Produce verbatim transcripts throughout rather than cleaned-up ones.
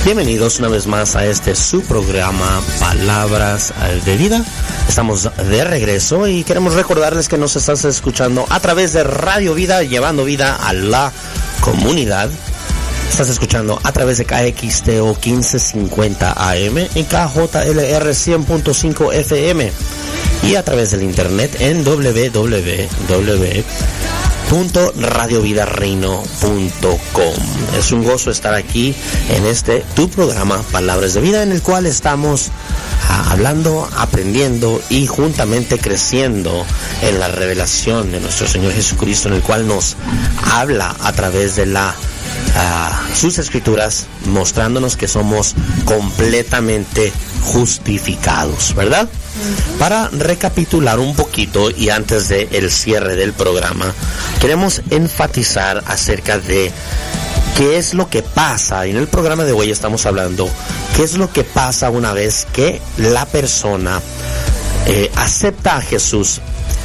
Bienvenidos una vez más a este su programa Palabras de Vida. Estamos de regreso y queremos recordarles que nos estás escuchando a través de Radio Vida, llevando vida a la comunidad. Estás escuchando a través de K X T O quince cincuenta A M en K J L R cien punto cinco F M y a través del internet en w w w punto radio vida reino punto com. Es un gozo estar aquí en este tu programa Palabras de Vida, en el cual estamos ah, hablando, aprendiendo y juntamente creciendo en la revelación de nuestro Señor Jesucristo, en el cual nos habla a través de la uh, sus escrituras, mostrándonos que somos completamente justificados, ¿verdad? Para recapitular un poquito y antes de el cierre del programa, queremos enfatizar acerca de qué es lo que pasa. En el programa de hoy estamos hablando qué es lo que pasa una vez que la persona eh, acepta a Jesús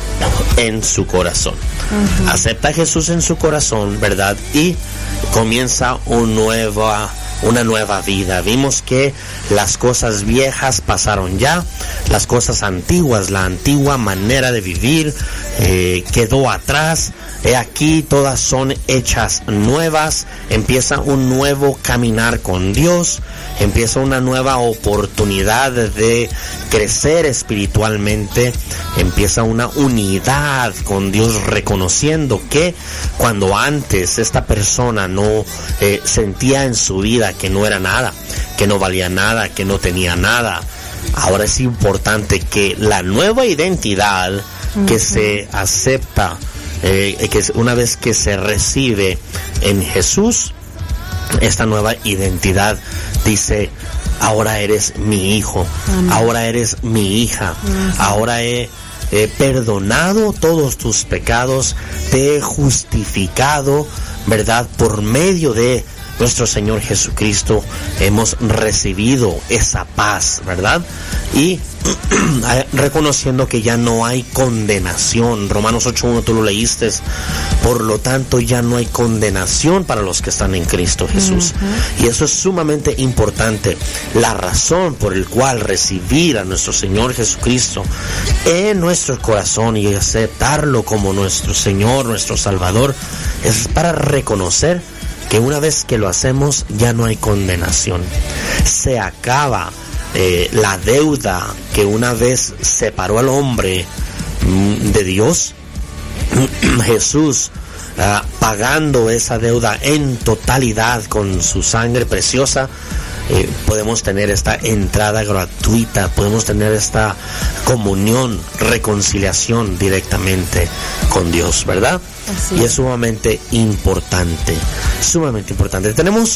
en su corazón. Uh-huh. Acepta a Jesús en su corazón, ¿verdad? Y comienza un nueva una nueva vida. Vimos que las cosas viejas pasaron ya, las cosas antiguas, la antigua manera de vivir eh, quedó atrás. He aquí, todas son hechas nuevas. Empieza un nuevo caminar con Dios, empieza una nueva oportunidad de crecer espiritualmente, empieza una unidad con Dios, reconociendo que cuando antes esta persona no eh, sentía en su vida que no era nada, que no valía nada, que no tenía nada, ahora es importante que la nueva identidad que se acepta, eh, que una vez que se recibe en Jesús, esta nueva identidad dice: ahora eres mi hijo, amén. Ahora eres mi hija, amén. Ahora he, he perdonado todos tus pecados, te he justificado, ¿verdad? Por medio de nuestro Señor Jesucristo hemos recibido esa paz, ¿verdad? Y reconociendo que ya no hay condenación. Romanos ocho uno, tú lo leíste. Por lo tanto, ya no hay condenación para los que están en Cristo Jesús. Uh-huh. Y eso es sumamente importante. La razón por la cual recibir a nuestro Señor Jesucristo en nuestro corazón y aceptarlo como nuestro Señor, nuestro Salvador, es para reconocer que una vez que lo hacemos ya no hay condenación. Se acaba eh, la deuda que una vez separó al hombre mm, de Dios. Jesús uh, pagando esa deuda en totalidad con su sangre preciosa, eh, podemos tener esta entrada gratuita, podemos tener esta comunión, reconciliación directamente con Dios, ¿verdad? Así. Y es sumamente importante, sumamente importante. Tenemos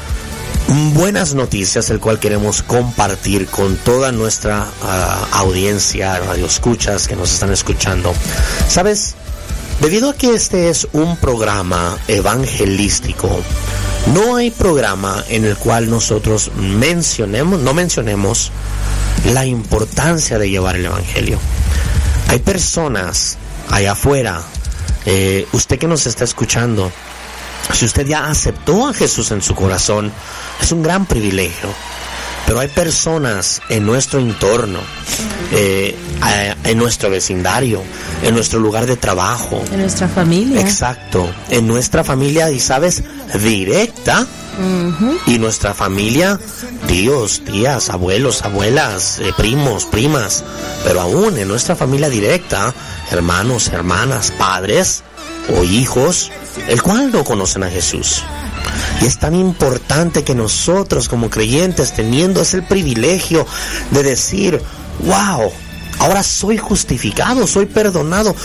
buenas noticias, el cual queremos compartir con toda nuestra uh, audiencia, radioescuchas que nos están escuchando. ¿Sabes? Debido a que este es un programa evangelístico, no hay programa en el cual nosotros mencionemos, no mencionemos la importancia de llevar el evangelio. Hay personas allá afuera, eh, usted que nos está escuchando, si usted ya aceptó a Jesús en su corazón, es un gran privilegio. Pero hay personas en nuestro entorno, eh, en nuestro vecindario, en nuestro lugar de trabajo, en nuestra familia. Exacto, en nuestra familia, y sabes, directa. Uh-huh. Y nuestra familia, tíos, tías, abuelos, abuelas, eh, primos, primas, pero aún en nuestra familia directa, hermanos, hermanas, padres o hijos, el cual no conocen a Jesús. Y es tan importante que nosotros como creyentes, teniendo ese privilegio de decir: wow, ahora soy justificado, soy perdonado,